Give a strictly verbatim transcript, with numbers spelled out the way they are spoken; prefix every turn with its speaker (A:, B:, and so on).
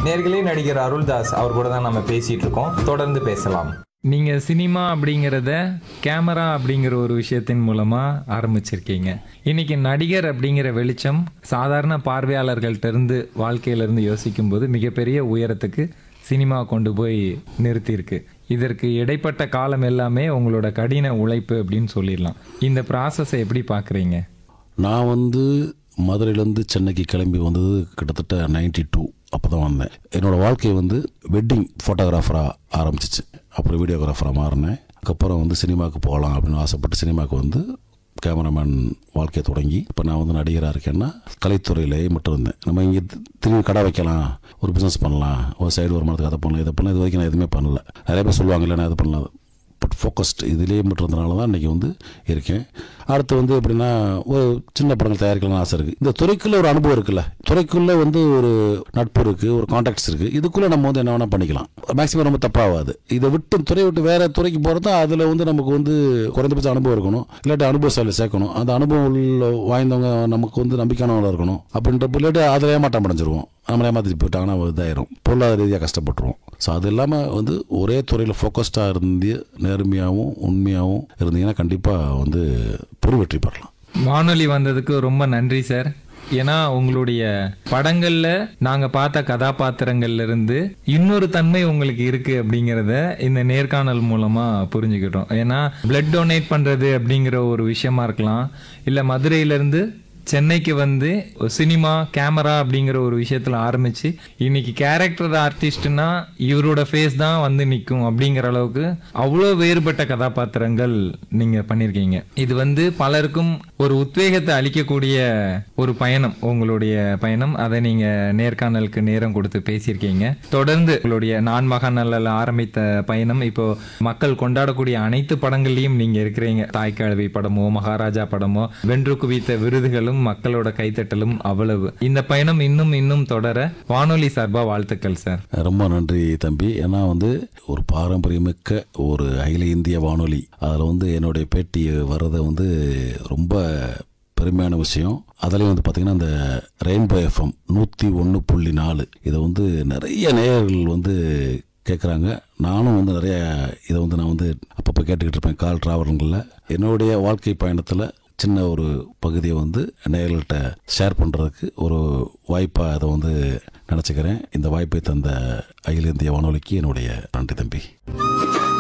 A: நேர்களே, நடிகர் அருள்தாஸ் அவர் கூட தான் நம்ம பேசிட்டு இருக்கோம். தொடர்ந்து பேசலாம்.
B: நீங்க சினிமா அப்படிங்கிறத கேமரா அப்படிங்கிற ஒரு விஷயத்தின் மூலமா ஆரம்பிச்சிருக்கீங்க. இன்னைக்கு நடிகர் அப்படிங்கிற வெளிச்சம் சாதாரண பார்வையாளர்கள்ட்ட இருந்து வாழ்க்கையில இருந்து யோசிக்கும் போது மிகப்பெரிய உயரத்துக்கு சினிமா கொண்டு போய் நிறுத்தியிருக்கு. இதற்கு இடைப்பட்ட காலம் எல்லாமே உங்களோட கடின உழைப்பு அப்படின்னு சொல்லிடலாம். இந்த ப்ராசஸை எப்படி பார்க்குறீங்க?
C: நான் வந்து மதுரையிலேருந்து சென்னைக்கு கிளம்பி வந்தது கிட்டத்தட்ட நைன்டி டூ அப்போ தான் வந்தேன். என்னோடய வாழ்க்கை வந்து வெட்டிங் ஃபோட்டோகிராஃபராக ஆரம்பிச்சிச்சு. அப்புறம் வீடியோகிராஃபராக மாறினேன். அதுக்கப்புறம் வந்து சினிமாவுக்கு போகலாம் அப்படின்னு ஆசைப்பட்டு சினிமாவுக்கு வந்து கேமராமேன் வாழ்க்கையை தொடங்கி இப்போ நான் வந்து நடிகராக இருக்கேன்னா கலைத்துறையிலேயே மட்டும் இருந்தேன். நம்ம இங்கே திரும்பி கடை வைக்கலாம், ஒரு பிஸ்னஸ் பண்ணலாம், ஒரு சைடு வருமானத்துக்கு அதை பண்ணலாம், இதை பண்ணலாம். இது வரைக்கும் நான் எதுவுமே பண்ணல. நிறைய பேர் சொல்லுவாங்க இல்லை நான் இது பண்ணலாம், பட் ஃபோக்கஸ்டு இதிலேயே மட்டும் இருந்தனால தான் இன்றைக்கி வந்து இருக்கேன். அடுத்து வந்து எப்படின்னா ஒரு சின்ன படங்கள் தயாரிக்கலாம்னு ஆசை இருக்குது. இந்த துறைக்குள்ளே ஒரு அனுபவம் இருக்குல்ல, துறைக்குள்ளே வந்து ஒரு நட்பு இருக்குது, ஒரு கான்டாக்ட்ஸ் இருக்குது. இதுக்குள்ளே நம்ம வந்து என்ன வேணால் பண்ணிக்கலாம். மேக்ஸிமம் ரொம்ப தப்பாகாது. இதை விட்டு துறை விட்டு வேறு துறைக்கு போகிறது அதில் வந்து நமக்கு வந்து குறைந்தபட்ச அனுபவம் இருக்கணும், இல்லாட்டி அனுபவசாலி சேர்க்கணும். அந்த அனுபவம் உள்ள வாய்ந்தவங்க நமக்கு வந்து நம்பிக்கையானவங்க இருக்கணும். அப்படின்றப்ப இல்லாட்டி அதில் ஏமாட்டம் அடைஞ்சிருவோம். நம்மளே ஏமாற்றி போயிட்டாங்கன்னா இதாயிரும், பொருளாதார ரீதியாக கஷ்டப்பட்டுருவோம். ஸோ அது இல்லாமல் வந்து ஒரே துறையில் ஃபோக்கஸ்டாக இருந்து நேர்மையாகவும் உண்மையாகவும் இருந்தீங்கன்னா கண்டிப்பாக வந்து பெரும் வெற்றி பெறலாம்.
B: வானொலி வந்ததுக்கு ரொம்ப நன்றி சார். ஏன்னா உங்களுடைய படங்கள்ல நாங்க பார்த்த கதாபாத்திரங்கள்ல இருந்து இன்னொரு தன்மை உங்களுக்கு இருக்கு அப்படிங்கிறத இந்த நேர்காணல் மூலமா புரிஞ்சுக்கிட்டோம். ஏன்னா பிளட் டொனேட் பண்றது அப்படிங்கிற ஒரு விஷயமா இருக்கலாம், இல்ல மதுரையில இருந்து சென்னைக்கு வந்து சினிமா கேமரா அப்படிங்கிற ஒரு விஷயத்துல ஆரம்பிச்சு இன்னைக்கு கேரக்டர் ஆர்டிஸ்ட்னா இவரோட ஃபேஸ் தான் வந்து நிற்கும் அப்படிங்கிற அளவுக்கு அவ்வளோ வேறுபட்ட கதாபாத்திரங்கள் நீங்க பண்ணியிருக்கீங்க. இது வந்து பலருக்கும் ஒரு உத்வேகத்தை அளிக்கக்கூடிய ஒரு பயணம், உங்களுடைய பயணம். அதை நீங்க நேர்காணலுக்கு நேரம் கொடுத்து பேசியிருக்கீங்க. தொடர்ந்து உங்களுடைய நான் மகாநல்ல ஆரம்பித்த பயணம் இப்போ மக்கள் கொண்டாடக்கூடிய அனைத்து படங்கள்லையும் நீங்க இருக்கிறீங்க. தாய்க்கிழவி படமோ மகாராஜா படமோ வென்று குவித்த விருதுகளும் மக்களோட கைத்தட்டலும் அவ்வளவு. இந்த பயணம் இன்னும் இன்னும் தொடர வானொலி சார்பா வாழ்த்துக்கள் சார்.
C: ரொம்ப நன்றி தம்பி. ஏன்னா வந்து ஒரு பாரம்பரியமிக்க ஒரு அகில இந்திய வானொலி, அதில் வந்து என்னுடைய பேட்டி வர்றதை வந்து ரொம்ப பெருமையான விஷயம். அதுலேயும் வந்து பார்த்திங்கன்னா இந்த ரெயின்போ எஃப்எம் நூற்றி ஒன்று புள்ளி நாலு இதை வந்து நிறைய நேயர்கள் வந்து கேட்குறாங்க. நானும் வந்து நிறைய இதை வந்து நான் வந்து அப்பப்போ கேட்டுக்கிட்டு இருப்பேன் கால் டிராவலுங்களில். என்னுடைய வாழ்க்கை பயணத்தில் சின்ன ஒரு பகுதியை வந்து நேயர்கள்ட்ட ஷேர் பண்ணுறதுக்கு ஒரு வாய்ப்பாக அதை வந்து நினச்சிக்கிறேன். இந்த வாய்ப்பை தந்த அகில இந்திய வானொலிக்கு என்னுடைய நன்றி தம்பி.